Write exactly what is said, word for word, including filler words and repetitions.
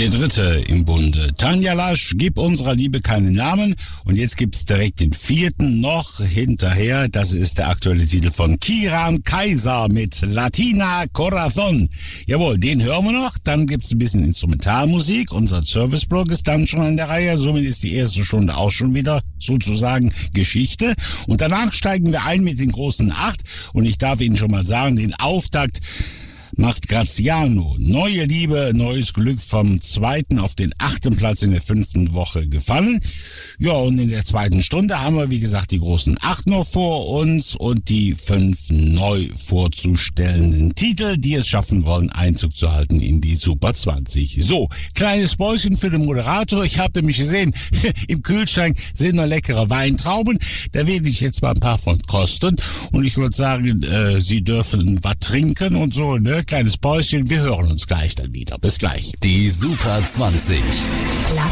Der dritte im Bunde. Tanja Lasch, gib unserer Liebe keinen Namen. Und jetzt gibt's direkt den vierten noch hinterher. Das ist der aktuelle Titel von Kiran Kaiser mit Latina Corazon. Jawohl, den hören wir noch. Dann gibt's ein bisschen Instrumentalmusik. Unser Serviceblog ist dann schon an der Reihe. Somit ist die erste Stunde auch schon wieder sozusagen Geschichte. Und danach steigen wir ein mit den großen acht. Und ich darf Ihnen schon mal sagen, den Auftakt macht Graziano. Neue Liebe, neues Glück vom zweiten auf den achten Platz in der fünften Woche gefallen. Ja, und in der zweiten Stunde haben wir, wie gesagt, die großen acht noch vor uns und die fünf neu vorzustellenden Titel, die es schaffen wollen, Einzug zu halten in die Super zwanzig. So, kleines Päuschen für den Moderator. Ich habe nämlich gesehen, im Kühlschrank sind noch leckere Weintrauben. Da werde ich jetzt mal ein paar von kosten. Und ich würde sagen, äh, Sie dürfen was trinken und so, ne? Kleines Päuschen, wir hören uns gleich dann wieder. Bis gleich. Die Super zwanzig.